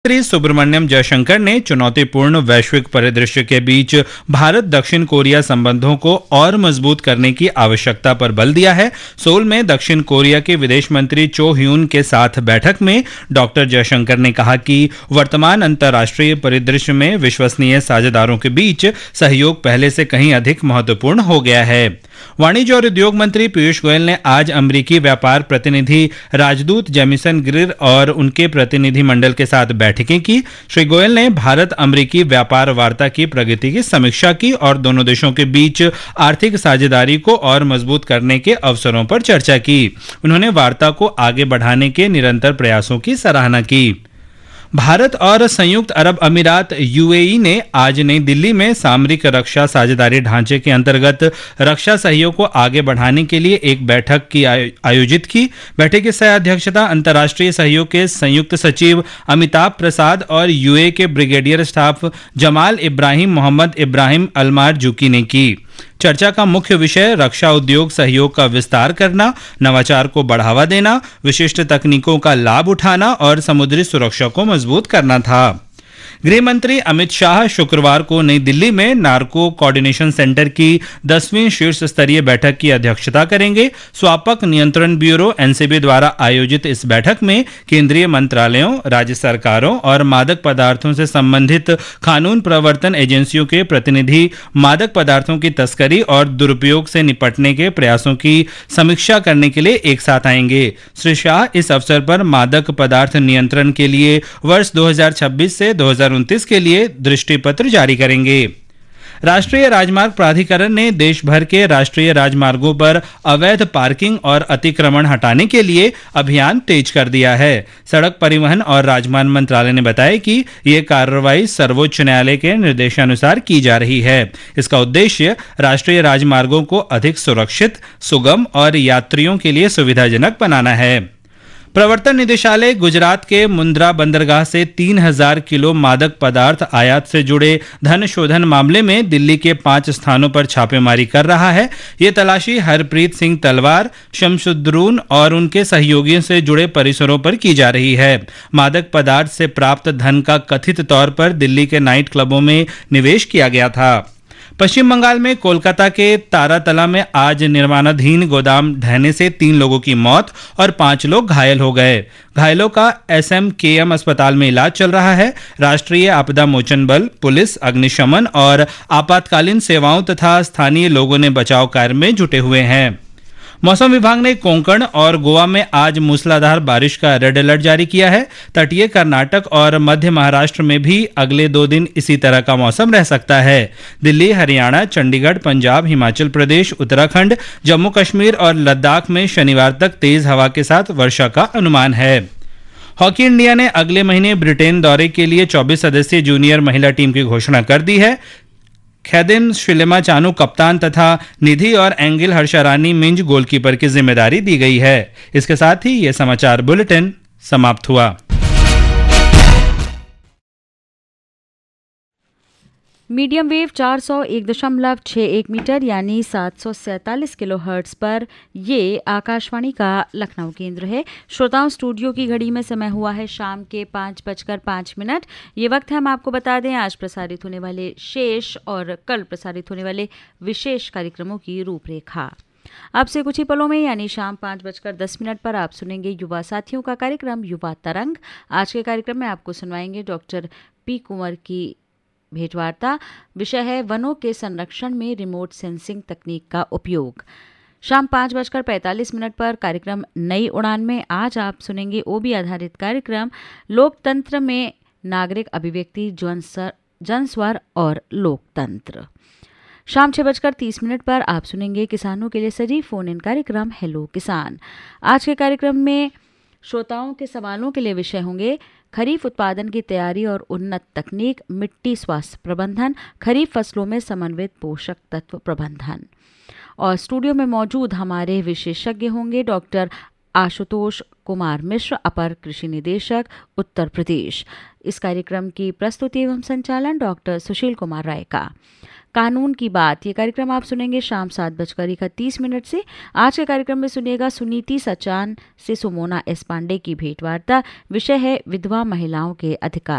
श्री सुब्रमण्यम जयशंकर ने चुनौतीपूर्ण वैश्विक परिदृश्य के बीच भारत दक्षिण कोरिया संबंधों को और मजबूत करने की आवश्यकता पर बल दिया है। सोल में दक्षिण कोरिया के विदेश मंत्री चो ह्यून के साथ बैठक में डॉक्टर जयशंकर ने कहा कि वर्तमान अंतर्राष्ट्रीय परिदृश्य में विश्वसनीय साझेदारों के बीच सहयोग पहले से कहीं अधिक महत्वपूर्ण हो गया है। वाणिज्य और उद्योग मंत्री पीयूष गोयल ने आज अमेरिकी व्यापार प्रतिनिधि राजदूत जेमिसन ग्रिर और उनके प्रतिनिधि मंडल के साथ बैठकें की। श्री गोयल ने भारत अमेरिकी व्यापार वार्ता की प्रगति की समीक्षा की और दोनों देशों के बीच आर्थिक साझेदारी को और मजबूत करने के अवसरों पर चर्चा की। उन्होंने वार्ता को आगे बढ़ाने के निरंतर प्रयासों की सराहना की। भारत और संयुक्त अरब अमीरात यूएई ने आज नई दिल्ली में सामरिक रक्षा साझेदारी ढांचे के अंतर्गत रक्षा सहयोग को आगे बढ़ाने के लिए एक बैठक की आयोजित की। बैठक की सह अध्यक्षता अंतर्राष्ट्रीय सहयोग के संयुक्त सचिव अमिताभ प्रसाद और यूएई के ब्रिगेडियर स्टाफ जमाल इब्राहिम मोहम्मद इब्राहिम अलमार जुकी ने की। चर्चा का मुख्य विषय रक्षा उद्योग सहयोग का विस्तार करना, नवाचार को बढ़ावा देना, विशिष्ट तकनीकों का लाभ उठाना और समुद्री सुरक्षा को मजबूत करना था। गृह मंत्री अमित शाह शुक्रवार को नई दिल्ली में नार्को कोऑर्डिनेशन सेंटर की 10वीं शीर्ष स्तरीय बैठक की अध्यक्षता करेंगे। स्वापक नियंत्रण ब्यूरो एनसीबी द्वारा आयोजित इस बैठक में केंद्रीय मंत्रालयों, राज्य सरकारों और मादक पदार्थों से संबंधित कानून प्रवर्तन एजेंसियों के प्रतिनिधि मादक पदार्थों की तस्करी और दुरुपयोग से निपटने के प्रयासों की समीक्षा करने के लिए एक साथ आएंगे। श्री शाह इस अवसर पर मादक पदार्थ नियंत्रण के लिए वर्ष 2026 से 2029 के लिए दृष्टि पत्र जारी करेंगे। राष्ट्रीय राजमार्ग प्राधिकरण ने देश भर के राष्ट्रीय राजमार्गों पर अवैध पार्किंग और अतिक्रमण हटाने के लिए अभियान तेज कर दिया है। सड़क परिवहन और राजमार्ग मंत्रालय ने बताया कि यह कार्रवाई सर्वोच्च न्यायालय के निर्देशानुसार की जा रही है। इसका उद्देश्य राष्ट्रीय राजमार्गों को अधिक सुरक्षित, सुगम और यात्रियों के लिए सुविधाजनक बनाना है। प्रवर्तन निदेशालय गुजरात के मुंद्रा बंदरगाह से 3000 किलो मादक पदार्थ आयात से जुड़े धन शोधन मामले में दिल्ली के 5 स्थानों पर छापेमारी कर रहा है। ये तलाशी हरप्रीत सिंह तलवार, शमशुद्रून और उनके सहयोगियों से जुड़े परिसरों पर की जा रही है। मादक पदार्थ से प्राप्त धन का कथित तौर पर दिल्ली के नाइट क्लबों में निवेश किया गया था। पश्चिम बंगाल में कोलकाता के तारातला में आज निर्माणाधीन गोदाम ढहने से 3 लोगों की मौत और 5 लोग घायल हो गए। घायलों का SMKM अस्पताल में इलाज चल रहा है। राष्ट्रीय आपदा मोचन बल, पुलिस, अग्निशमन और आपातकालीन सेवाओं तथा स्थानीय लोगों ने बचाव कार्य में जुटे हुए हैं। मौसम विभाग ने कोंकण और गोवा में आज मूसलाधार बारिश का रेड अलर्ट जारी किया है। तटीय कर्नाटक और मध्य महाराष्ट्र में भी अगले 2 दिन इसी तरह का मौसम रह सकता है। दिल्ली, हरियाणा, चंडीगढ़, पंजाब, हिमाचल प्रदेश, उत्तराखंड, जम्मू कश्मीर और लद्दाख में शनिवार तक तेज हवा के साथ वर्षा का अनुमान है। हॉकी इंडिया ने अगले महीने ब्रिटेन दौरे के लिए 24 सदस्यीय जूनियर महिला टीम की घोषणा कर दी है। खैदिन शिलेमा चानू कप्तान तथा निधि और एंगिल हर्षारानी मिंज गोलकीपर की जिम्मेदारी दी गई है। इसके साथ ही यह समाचार बुलेटिन समाप्त हुआ। मीडियम वेव 401.61 मीटर यानी 747 किलो हर्ट्ज पर ये आकाशवाणी का लखनऊ केंद्र है। श्रोताओं, स्टूडियो की घड़ी में समय हुआ है शाम के 5:05। ये वक्त है हम आपको बता दें आज प्रसारित होने वाले शेष और कल प्रसारित होने वाले विशेष कार्यक्रमों की रूपरेखा। अब से कुछ ही पलों में यानी शाम 5:10 पर आप सुनेंगे युवा साथियों का कार्यक्रम युवा तरंग। आज के कार्यक्रम में आपको सुनवाएंगे डॉक्टर पी कुंवर की भेंटवार्ता। विषय है वनों के संरक्षण में रिमोट सेंसिंग तकनीक का उपयोग। शाम 5:45 पर कार्यक्रम नई उड़ान में आज आप सुनेंगे ओबी आधारित कार्यक्रम लोकतंत्र में नागरिक अभिव्यक्ति, जनस्वर और लोकतंत्र। शाम 6:30 पर आप सुनेंगे किसानों के लिए सजीव फोन इन कार्यक्रम हेलो किसान। आज के कार्यक्रम में श्रोताओं के सवालों के लिए विषय होंगे खरीफ उत्पादन की तैयारी और उन्नत तकनीक, मिट्टी स्वास्थ्य प्रबंधन, खरीफ फसलों में समन्वित पोषक तत्व प्रबंधन। और स्टूडियो में मौजूद हमारे विशेषज्ञ होंगे डॉक्टर आशुतोष कुमार मिश्र, अपर कृषि निदेशक, उत्तर प्रदेश। इस कार्यक्रम की प्रस्तुति एवं संचालन डॉक्टर सुशील कुमार राय का। कानून की बात ये कार्यक्रम आप सुनेंगे शाम 7:31 से। आज के कार्यक्रम में सुनिएगा सुनीति सचान से सुमोना एस पांडे की भेंटवार्ता। विषय है विधवा महिलाओं के अधिकार।